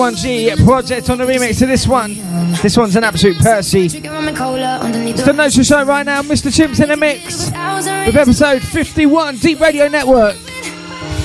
1G project on the remix to this one. This one's an absolute Percy. It's the Notion Show right now. Mr. Chimp's in the mix with episode 51, Deep Radio Network.